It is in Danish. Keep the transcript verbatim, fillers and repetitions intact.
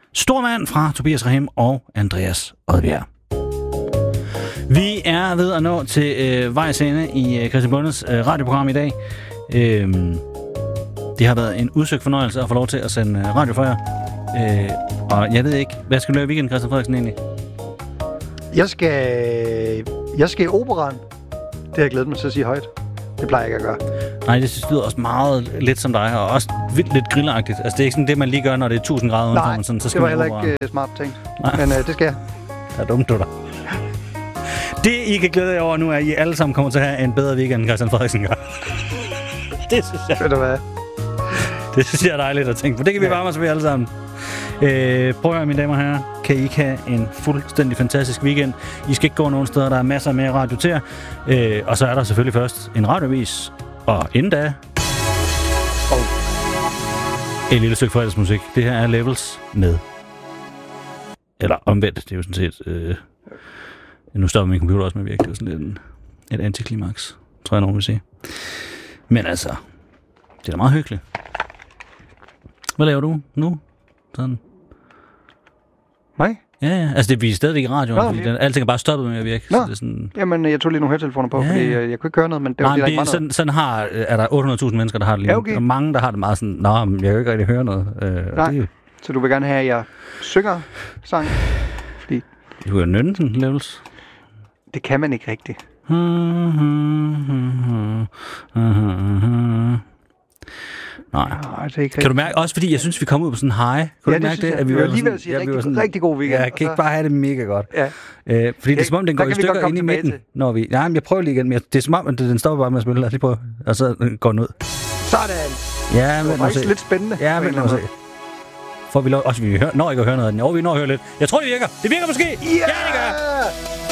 Stormand fra Tobias Rahim og Andreas Odbjerg. Vi er ved at nå til øh, vejs ende i øh, Christian Bondes øh, radioprogram i dag. Øh, det har været en udsøgt fornøjelse at få lov til at sende øh, radio for jer. Øh, og jeg ved ikke, hvad skal du lave i weekenden, Christian Frederiksen, egentlig? Jeg skal, jeg skal i operaen. Det har jeg glædet mig til at sige højt. Det plejer jeg ikke at gøre. Nej, det lyder også meget lidt som dig, og også vildt lidt grillagtigt. Altså, det er ikke sådan det, man lige gør, når det er tusind grader udenfor. Nej, sådan, så skal det var man heller ikke uh, smart tænkt. Nej. Men uh, det skal jeg. Det er dumt, du der. Det, I kan glæde jer over nu, er, at I alle sammen kommer til at have en bedre weekend, end Christian Frederiksen gør. Det synes jeg. Ved du hvad? Det synes jeg er dejligt at tænke på. Det kan vi ja. varme os ved alle sammen. Øh, prøv at høre, mine damer og herrer. Kan I ikke have en fuldstændig fantastisk weekend? I skal ikke gå nogen steder, der er masser mere radio til jer. Øh, og så er der selvfølgelig først en radiovis. Og inden da... Oh. Et lille stykke fredagsmusik. Det her er Levels med... Eller omvendt, det er jo sådan set... Øh... Nu stopper min computer også med at virke. Det er sådan lidt en, et antiklimaks, tror jeg nogen vil sige. Men altså... Det er da meget hyggeligt. Hvad laver du nu? Sådan. Nej? Ja, ja. Altså, det er stadigvæk i radioen, Nå, fordi ja. den, alting er bare stoppet med at virke. Nå. Så det er sådan... Jamen, jeg tog lige nogle høretelefoner på, Ja. fordi jeg, jeg kunne ikke høre noget, men det var Nej, fordi, der det, ikke var sådan, sådan har, er der otte hundrede tusind mennesker, der har det lige. Ja, okay. Og mange, der har det meget sådan, nå, men jeg kan jo ikke rigtig høre noget. Øh, Nej, det, så du vil gerne have, at jeg synger sang? Fordi du kan jo nynne den, Levels. det kan man ikke rigtigt. Nej. Nej, det er ikke Kan du mærke, også fordi jeg synes, vi kom ud på sådan en high. Kunne Ja, du det mærke synes det? jeg. At vi Jeg var vil lige sådan- ved at sige, ja, vi rigtig- var sådan, rigtig god weekend, Ja, jeg kan og ikke så- bare have det mega godt. Ja. Øh, fordi det er som om, den går der i kan vi stykker godt komme ind i tilbage midten, når vi... Nej, men jeg prøver lige igen, men jeg- det er som om, at den stopper bare med at spille. Lad os lige prøve. Og så øh, går den ud. Sådan! Ja, Det men var lad os faktisk se. lidt spændende. Ja, på men en lad eller os se. Får vi lov... Også vi hører, når ikke at høre noget af den. Jo, vi når at høre lidt. Jeg tror, det virker. Det virker måske. anden måde. Ja, det gør.